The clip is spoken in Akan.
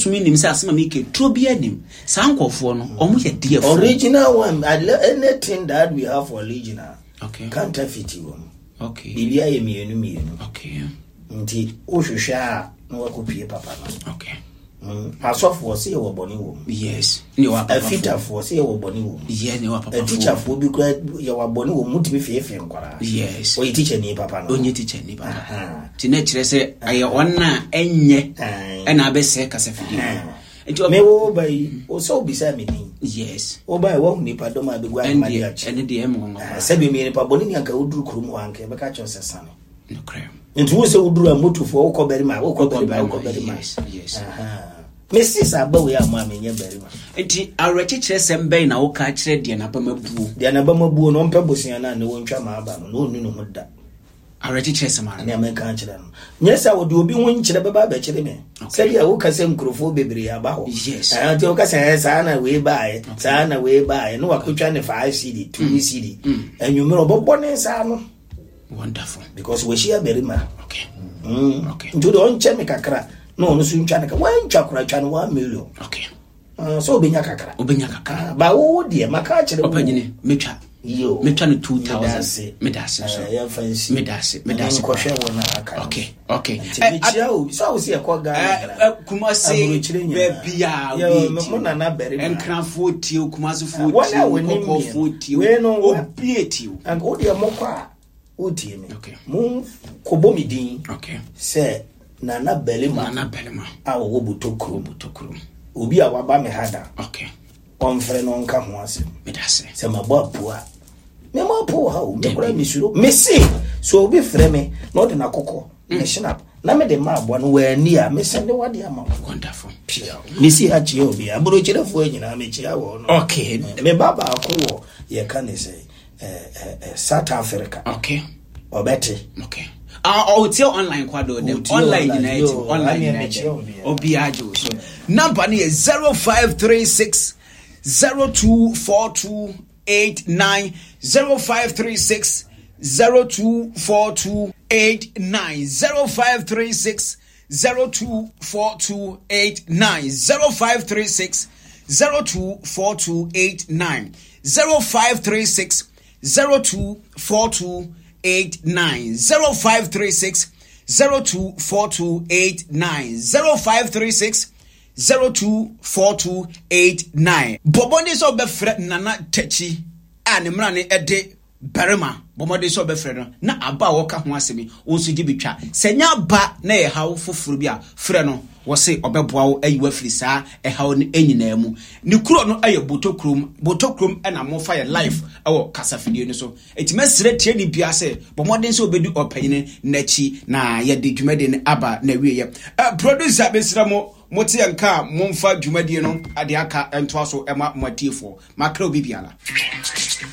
so me nim say asema me ke tro bi anim sa nkofo no omo ye de original one. Anything that we have original counterfeit one. Okay. Bibia ye mienu. Okay. Nti ohwehwa na wakopie papa no. Okay. Asofo se ye wo boni wo. Yes. Ni wa papa. Afitafo se ye wo boni wo. Yeah, ni wa papa. Teacher fo bi kwa ye wa boni wo mutimi fefe nkwara. Yes. O ye teacher ni papa no. Onye teacher ni papa. Ti na kire se aye onna enye na abese kasafidi. Nti me wo bai o so bisa me ni. Yes. O bai wo ni pa do ma be gwa ma dia chi. Ene de em ngo. Sabi me ni pa boni ni anka uduru kurum wanke be ka cho sesa no. No crème. Nti wo se uduru amotufo wo ko beri ma. Yes. Messi saba we ama menye beri ma. Nti awreche kire sem ben na wo ka kire de na ba mabuo. De na ba mabuo no mpa bosia na ne wo ntwa ma aba no no nu no da. Awreche kire sem ara. Ne America kire no. Nyesa wo de obi ho nkire beba ba kire me. Sabi a wo ka se nkrofo bebre aba ho. Yes. Ati wo ka se sa na we bae, sa na we bae no wakotwa ne 5 CD, 2 CD. Enwumero obobo ne sa no. Wonderful. Because we share beri ma. Okay. Okay. Nti do nche me kakra. No so ntwa ne ka wan twa kura twa no 1 million. Okay. So obenya kakra. Ba wo de maka kire wo. Opanyine metwa. Yo. Metwa no 2000. Medase so. Ya fancy. Medase ko hwe wona aka. Okay. Metia o so se ko ga. Kumase bebia we. Mo na na beri. Enkranfo tie kumase fo tie. Kokofo tie. We no obie tie. And o de mo kwa utie me. Okay. Mo kobo mi din. Okay. Se Nana Belima. Awo butokuru. Obi a waba me hada. Okay. Onfre no nka ho ase. Medase. Se mabo apua. Me mo po ha o me kura misuro. Me se so obi frɛ me no de na kokɔ. Me shinap. Na me de ma abo no wani a me sende wade ama. Wonderful. Me si ha chi obi aburo chirefo anyina me chi awo no. Okay. Me baba akɔ ye ka ne say South Africa. Okay. Obeti. Okay. Tell online kwado them online united online obiajo so number is 0536 024289 0536 024289 0536 024289 0536 024289 0536 024289 0536 024289 0536 024289 Bobonde so be fre nana tachi ane mra ne ede berema bomode so be fre no na aba wo ka ho asemi onso gi betwa senya ba na ye hawo foforo bi a fre no wo se obeboa wo ayiwa firi saa hawo ne enyina mu ne kuro no aye botokrom na mo fa ye life ewo kasafidie no so etimesire tie ni bia se bomode so obedi opanyine nachi na ye de dwumade ne aba na wiye producer besira mote yanka momfa dwumadie no ade aka ento aso ema matiefo makra obi biala